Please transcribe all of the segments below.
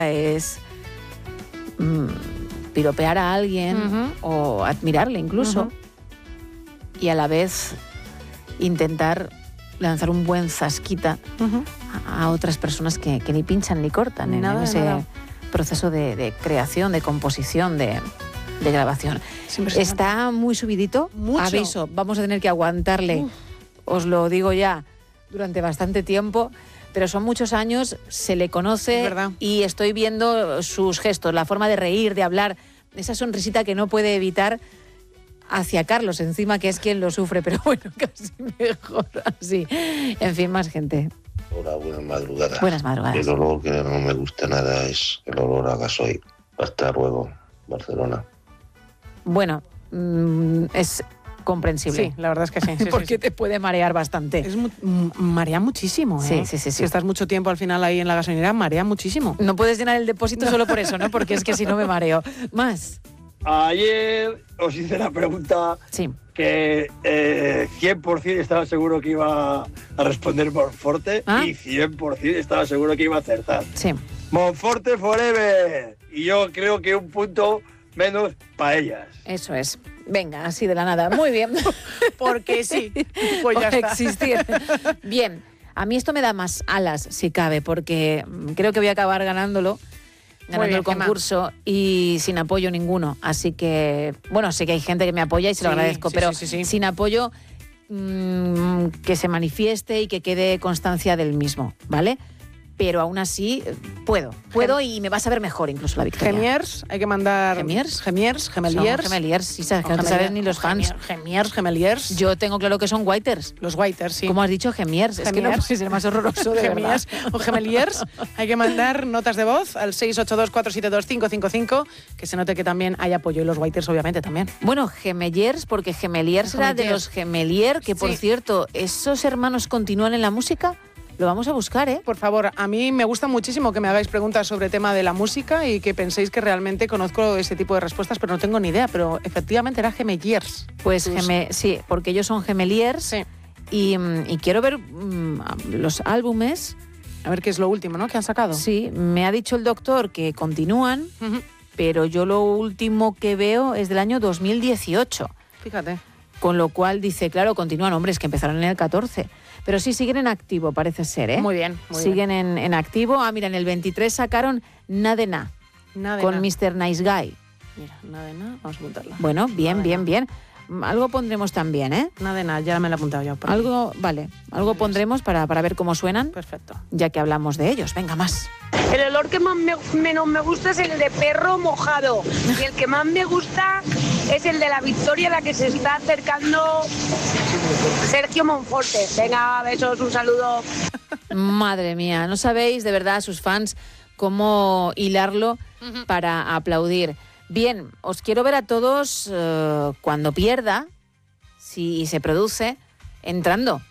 es piropear a alguien o admirarle incluso y a la vez intentar lanzar un buen zasquita a otras personas que ni pinchan ni cortan en ese proceso de creación, de composición, de grabación. Está muy subidito. Mucho. Aviso, vamos a tener que aguantarle, os lo digo ya, durante bastante tiempo. Pero son muchos años, se le conoce y estoy viendo sus gestos, la forma de reír, de hablar, esa sonrisita que no puede evitar hacia Carlos, encima que es quien lo sufre, pero bueno, casi mejor así. En fin, más gente. Hola, buenas madrugadas. Buenas madrugadas. El olor que no me gusta nada es el olor a gasoil. Hasta luego, Barcelona. Bueno, es comprensible. Sí, la verdad es que sí. Porque te puede marear bastante. Marea muchísimo, ¿eh? Sí. Si estás mucho tiempo al final ahí en la gasolinera, marea muchísimo. No puedes llenar el depósito solo por eso, ¿no? Porque es que si no me mareo. Más. Ayer os hice la pregunta que 100% estaba seguro que iba a responder Monforte y 100% estaba seguro que iba a acertar. Sí. Monforte forever. Y yo creo que un punto menos para ellas. Eso es. Venga, así de la nada. Muy bien. Porque sí. Pues ya por está. Existir. Bien. A mí esto me da más alas, si cabe, porque creo que voy a acabar ganando el concurso y sin apoyo ninguno. Así que, bueno, sé que hay gente que me apoya y se lo agradezco, pero sin apoyo que se manifieste y que quede constancia del mismo, ¿vale? Pero aún así puedo y me vas a ver mejor incluso la victoria. Gemiers, hay que mandar... ¿Gemeliers? Gemeliers, sí, sabes, que no te saben ni los fans. Gemeliers. Yo tengo claro que son whiters. Los whiters, sí. ¿Cómo has dicho? Gemiers. Es que no puede ser más horroroso, de Gemiers verdad. o Gemeliers. Hay que mandar notas de voz al 682-472-555, que se note que también hay apoyo, y los whiters obviamente también. Bueno, Gemeliers, porque Gemeliers era de los Gemelier, que por cierto, ¿esos hermanos continúan en la música? Lo vamos a buscar, ¿eh? Por favor, a mí me gusta muchísimo que me hagáis preguntas sobre el tema de la música y que penséis que realmente conozco ese tipo de respuestas, pero no tengo ni idea. Pero efectivamente era Gemeliers. Pues sí, porque ellos son Gemeliers. Sí. Y quiero ver los álbumes. A ver qué es lo último, ¿no? Que han sacado. Sí, me ha dicho el doctor que continúan, pero yo lo último que veo es del año 2018. Fíjate. Con lo cual dice, claro, continúan, hombre, es que empezaron en el 14. Pero sí, siguen en activo, parece ser, ¿eh? Muy bien, muy siguen bien. en activo. Ah, mira, en el 23 sacaron Na de Na, con Mr. Nice Guy. Mira, Na de Na, vamos a apuntarla. Bueno, bien. Algo pondremos también, ¿eh? Na de Na, ya me la he apuntado yo. Algo pondremos para ver cómo suenan. Perfecto. Ya que hablamos de ellos. Venga, más. El olor que menos me gusta es el de perro mojado. Y el que más me gusta es el de la victoria a la que se está acercando Sergio Monforte. Venga, besos, un saludo. Madre mía, no sabéis de verdad sus fans cómo hilarlo para aplaudir. Bien, os quiero ver a todos cuando pierda, si se produce, entrando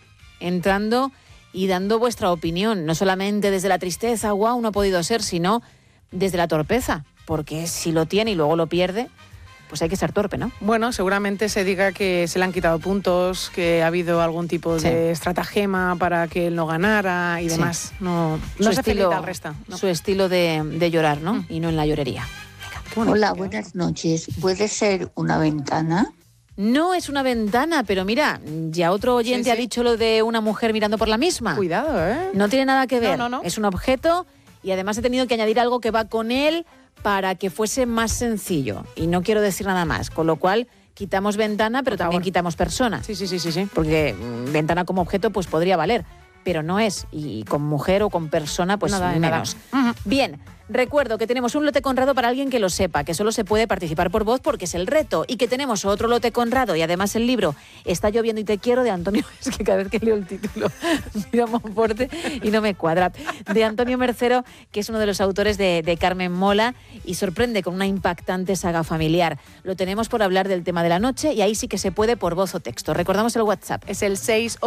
y dando vuestra opinión, no solamente desde la tristeza, wow, no ha podido ser, sino desde la torpeza, porque si lo tiene y luego lo pierde, pues hay que ser torpe, ¿no? Bueno, seguramente se diga que se le han quitado puntos, que ha habido algún tipo de estratagema para que él no ganara y demás. No se felicita al resto. No. Su estilo de llorar, ¿no? Y no en la llorería. Venga, hola, buenas noches. ¿Puede ser una ventana? No es una ventana, pero mira, ya otro oyente ha dicho lo de una mujer mirando por la misma. Cuidado, ¿eh? No tiene nada que ver. No. Es un objeto y además he tenido que añadir algo que va con él para que fuese más sencillo. Y no quiero decir nada más, con lo cual quitamos ventana, pero también quitamos persona. Sí. Porque ventana como objeto pues podría valer, pero no es. Y con mujer o con persona pues nada, menos. Nada. Bien. Recuerdo que tenemos un lote Conrado para alguien que lo sepa, que solo se puede participar por voz porque es el reto, y que tenemos otro lote Conrado y además el libro Está lloviendo y te quiero, de Antonio, es que cada vez que leo el título miro Monforte y no me cuadra, de Antonio Mercero, que es uno de los autores de Carmen Mola y sorprende con una impactante saga familiar. Lo tenemos por hablar del tema de la noche y ahí sí que se puede por voz o texto. Recordamos el WhatsApp. Es el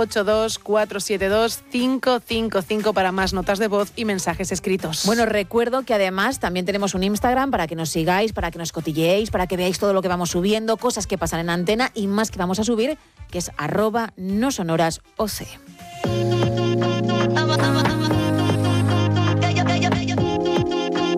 682-472-555 para más notas de voz y mensajes escritos. Bueno, recuerdo que además también tenemos un Instagram para que nos sigáis, para que nos cotilleéis, para que veáis todo lo que vamos subiendo, cosas que pasan en antena y más que vamos a subir, que es @nosonorasoc.